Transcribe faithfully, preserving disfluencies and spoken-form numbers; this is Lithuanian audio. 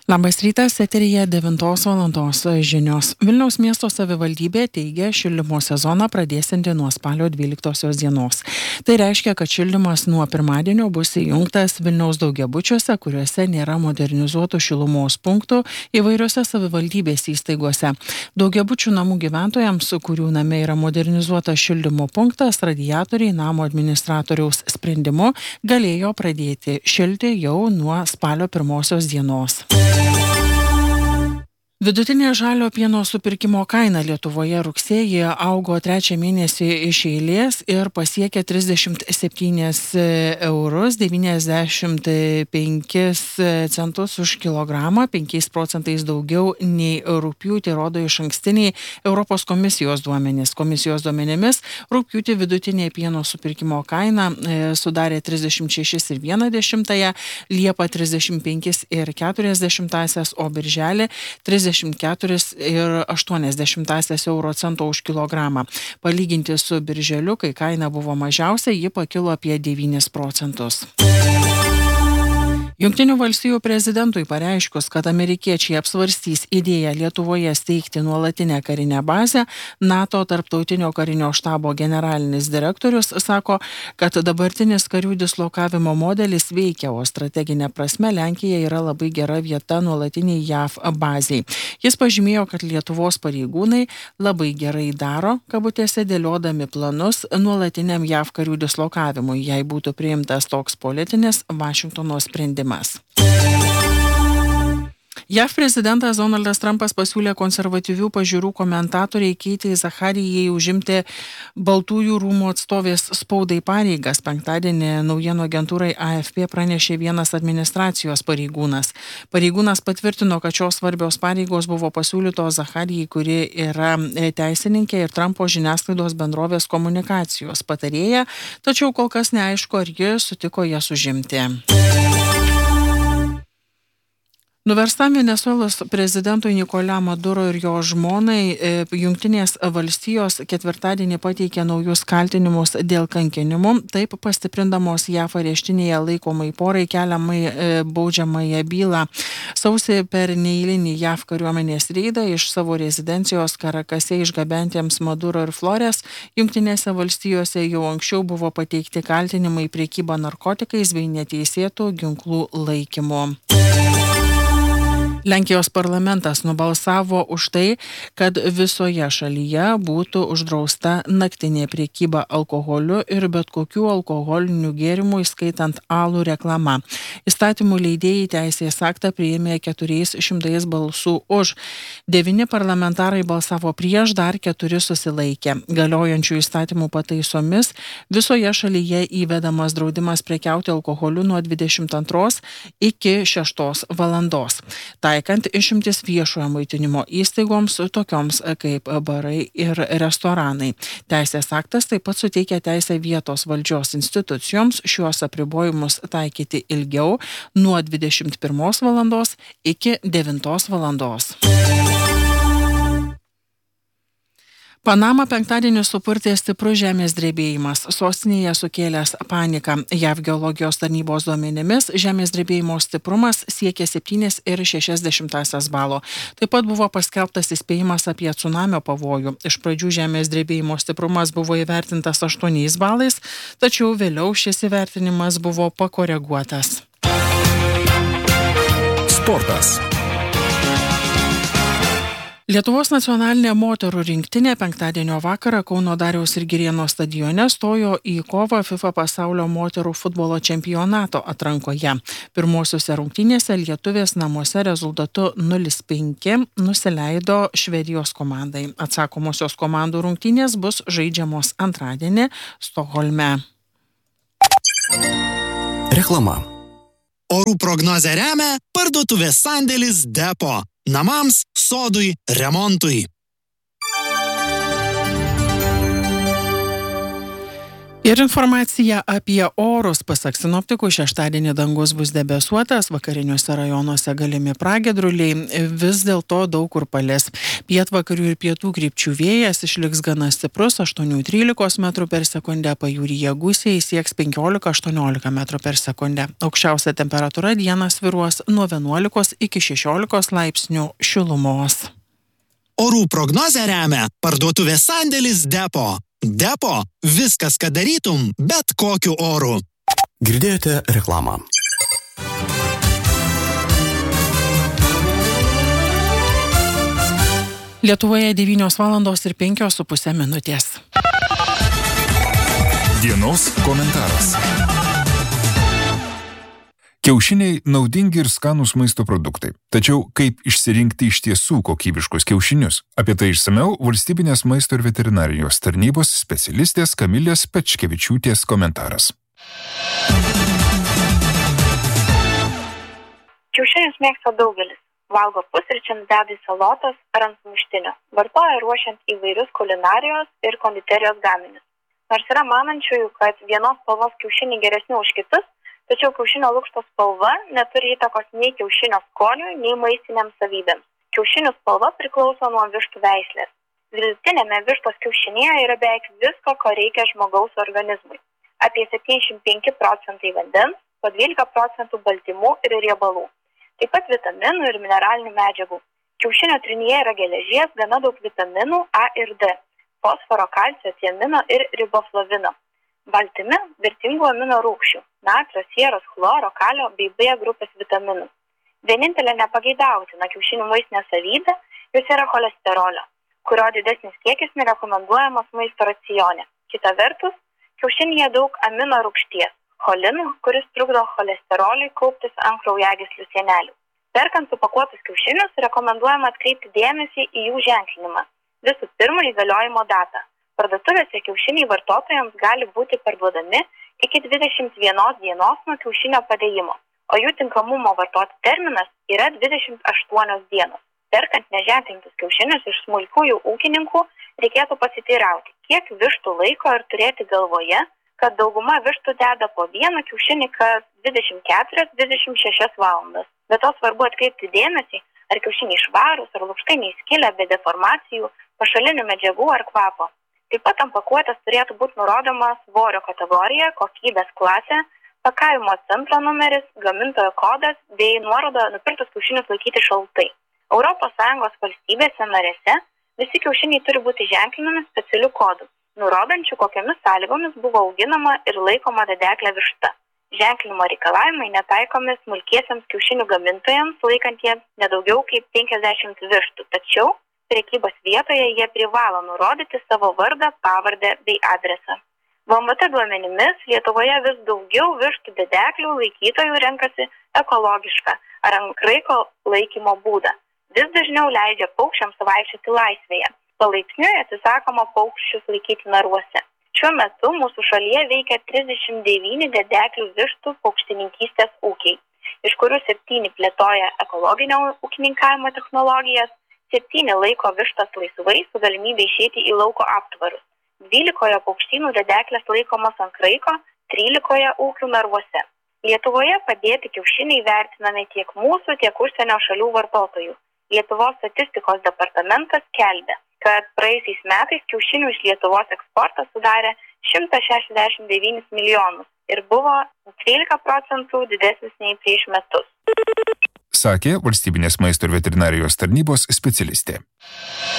Labas rytas, eteryje devintos valandos žinios. Vilniaus miesto savivaldybė teigia šildymo sezoną pradėsianti nuo spalio dvyliktosios dienos. Tai reiškia, kad šildymas nuo pirmadienio bus įjungtas Vilniaus daugiabučiuose, kuriuose nėra modernizuotų šilumos punktų įvairiose savivaldybės įstaigose. Daugiabučių namų gyventojams, kurių name yra modernizuotas šildymo punktas, radiatoriai namo administratoriaus sprendimu galėjo pradėti šilti jau nuo spalio pirmosios dienos. Vidutinė žalio pieno supirkimo kaina Lietuvoje rugsėjį augo trečią mėnesį iš eilės ir pasiekė trisdešimt septynis eurus devyniasdešimt penkis centus už kilogramą, penkiais procentais daugiau nei rugpjūtį rodo išankstiniai Europos komisijos duomenys. Komisijos duomenimis rugpjūtį vidutinė pieno supirkimo kaina sudarė trisdešimt šešis ir vieną dešimtąją, Liepą trisdešimt penkis ir keturias dešimtąsias, o birželį trisdešimt keturis ir aštuonias dešimtąsias euro cento už kilogramą. Palyginti su birželiu, kai kaina buvo mažiausia, ji pakilo apie devynis procentus. Jungtinių valstijų prezidentui pareiškus, kad amerikiečiai apsvarstys idėją Lietuvoje steigti nuolatinę karinę bazę, NATO tarptautinio karinio štabo generalinis direktorius sako, kad dabartinis karių dislokavimo modelis veikia, o strateginė prasme Lenkija yra labai gera vieta nuolatiniai J A V baziai. Jis pažymėjo, kad Lietuvos pareigūnai labai gerai daro, kabutėse dėliodami planus nuolatiniam J A V karių dislokavimui, jei būtų priimtas toks politinis Vašingtono sprendimas. J A V prezidentas Donaldas Trumpas pasiūlė konservatyvių pažiūrų komentatoriai Keitai Zacharijai užimti Baltųjų rūmų atstovės spaudai pareigas. Penktadienį naujienų agentūrai A F P pranešė vienas administracijos pareigūnas. Pareigūnas patvirtino, kad šios svarbios pareigos buvo pasiūlytos Zacharijai, kuri yra teisininkė ir Trumpo žiniasklaidos bendrovės komunikacijos patarėja, tačiau kol kas neaišku, ar ji sutiko jas užimti. Nuverstam Venesuelos prezidentui Nikolás Maduro ir jo žmonai Jungtinės valstijos ketvirtadienį pateikė naujus kaltinimus dėl kankinimų, taip pastiprindamos J A V areštinėje laikomai porai keliamai baudžiamąją bylą. Sausį per neeilinį J A V kariuomenės reidą iš savo rezidencijos Karakase išgabentiems Maduro ir Flores Jungtinėse valstijose jau anksčiau buvo pateikti kaltinimai prekyba narkotikais bei neteisėtų ginklų laikymu. Lenkijos parlamentas nubalsavo už tai, kad visoje šalyje būtų uždrausta naktinė prekyba alkoholiu ir bet kokių alkoholinių gėrimų, įskaitant alų, reklama. Įstatymų leidėjai teisės aktą priėmė keturiais šimtais balsų už. Devyni parlamentarai balsavo prieš, dar keturi susilaikė. Galiojančių įstatymų pataisomis visoje šalyje įvedamas draudimas prekiauti alkoholiu nuo dvidešimt antros iki šeštos valandos. Taikant išimtis viešojo maitinimo įstaigoms, tokioms kaip barai ir restoranai. Teisės aktas taip pat suteikia teisę vietos valdžios institucijoms šiuos apribojimus taikyti ilgiau nuo dvidešimt pirmos valandos iki devintos valandos. Panamą penktadienį supurtė stiprus žemės drebėjimas, sostinėje sukėlęs paniką. J A V geologijos tarnybos duomenimis žemės drebėjimo stiprumas siekė septynis ir šešias dešimtąsias balo. Taip pat buvo paskelbtas įspėjimas apie cunamio pavojų. Iš pradžių žemės drebėjimo stiprumas buvo įvertintas aštuoniais balais, tačiau vėliau šis įvertinimas buvo pakoreguotas. Sportas. Lietuvos nacionalinė moterų rinktinė penktadienio vakarą Kauno Dariaus ir Girėno stadione stojo į kovą FIFA pasaulio moterų futbolo čempionato atrankoje. Pirmosiuose rungtynėse lietuvės namuose rezultatu nulis penki nusileido Švedijos komandai. Atsakomosios komandų rungtynės bus žaidžiamos antradienį Stokholme. Reklama. Orų prognozę remia parduotuvės sandėlis Depo. Namams, sodui, remontui. Ir informacija apie orus. Pasak sinoptikų, šeštadienį dangus bus debesuotas, vakariniuose rajonuose galimi pragiedruliai, vis dėlto daug kur palis. Pietvakarių ir pietų krypčių vėjas išliks gana stiprus, aštuoni trylika metrų per sekundę, pajūryje gūsiai sieks penkiolika aštuoniolika metrų per sekundę. Aukščiausia temperatūra dieną svyruos nuo vienuolikos iki šešiolikos laipsnių šilumos. Orų prognozę remia parduotuvės sandėlis Depo. Depo – viskas, ką darytum, bet kokiu oru. Girdėjote reklamą. Lietuvoje devynios valandos ir penkios su pusė minutės. Dienos komentaras. Kiaušiniai naudingi ir skanūs maisto produktai. Tačiau kaip išsirinkti iš tiesų kokybiškus kiaušinius? Apie tai išsamiau Valstybinės maisto ir veterinarijos tarnybos specialistės Kamilės Pečkevičiūtės komentaras. Kiaušinius mėgsta daugelis. Valgo pusryčiams, deda į salotas ar ant sumuštinio. Vartoja ruošiant įvairius kulinarijos ir konditerijos gaminius. Nors yra manančiųjų, kad vienos spalvos kiaušiniai geresni už kitus, tačiau kiaušinio lukšto spalva neturi įtakos nei kiaušinio skoniui, nei maistiniams savybėms. Kiaušinių spalva priklauso nuo vištų veislės. Vidutinėme vištos kiaušinėje yra beveik visko, ko reikia žmogaus organizmui. Apie septyniasdešimt penki procentai vandens, po dvylika procentų baltymų ir riebalų. Taip pat vitaminų ir mineralinių medžiagų. Kiaušinio trynyje yra geležies, gana daug vitaminų A ir D, fosforo, kalcio, tiamino ir riboflavino. Baltymi vertingų amino rūgščių, natrio, sieros, chloro, kalio bei B grupės vitaminų. Vienintelė nepageidautina kiaušinių maistinė savybė, jis yra cholesterolio, kurio didesnis kiekis nerekomenduojamas maisto racione. Kita vertus, kiaušinyje daug amino rūgšties, cholinų, kuris trukdo cholesteroliui kauptis ant kraujagyslių sienelių. Perkant supakuotus kiaušinius, rekomenduojama atkreipti dėmesį į jų ženklinimą. Visų pirma, įgaliojimo datą. Parduotuvėse kiaušiniai vartotojams gali būti parduodami iki dvidešimt vienos dienos nuo kiaušinio padėjimo, o jų tinkamumo vartoti terminas yra dvidešimt aštuonios dienos. Perkant neženklintus kiaušinius iš smulkiųjų ūkininkų, reikėtų pasiteirauti, kiek vištų laiko ir turėti galvoje, kad dauguma vištų deda po vieną kiaušinį kas dvidešimt keturias dvidešimt šešias valandas. Bet to svarbu atkreipti dėmesį, ar kiaušiniai švarūs, ar lukštai neįskilę be deformacijų, pašalinių medžiagų ar kvapo. Taip pat ant pakuotės turėtų būti nurodoma svorio kategorija, kokybės klasė, pakavimo centro numeris, gamintojo kodas bei nuoroda nupirktus kiaušinius laikyti šaltai. Europos Sąjungos valstybėse narėse visi kiaušiniai turi būti ženklinami specialiu kodu, nurodančiu, kokiamis sąlygomis buvo auginama ir laikoma dedeklė višta. Ženklinimo reikalavimai netaikomi smulkiesiams kiaušinių gamintojams, laikantiems nedaugiau kaip penkiasdešimt vištų, tačiau prekybos vietoje jie privalo nurodyti savo vardą, pavardę bei adresą. V M T duomenimis Lietuvoje vis daugiau vištų dedeklių laikytojų renkasi ekologišką ar ant kraiko laikymo būdą. Vis dažniau leidžia paukščiams vaikščioti laisvėje. Palaipsniui atsisakoma paukščius laikyti naruose. Šiuo metu mūsų šalyje veikia trisdešimt devyni dedeklių vištų paukštininkystės ūkiai, iš kurių septyni plėtoja ekologinio ūkininkavimo technologijas, septyni laiko vištas laisvai su galimybė išeiti į lauko aptvarus. dvylikoje paukštynų dedeklės laikomos ant kraiko, trylikoje ūkių narvuose. Lietuvoje padėti kiaušiniai vertinami tiek mūsų, tiek užsienio šalių vartotojų. Lietuvos statistikos departamentas skelbia, kad praėjusiais metais kiaušinių iš Lietuvos eksportas sudarė šimtas šešiasdešimt devynis milijonus ir buvo trylika procentų didesnis nei prieš metus. Sakė Valstybinės maisto ir veterinarijos tarnybos specialistė.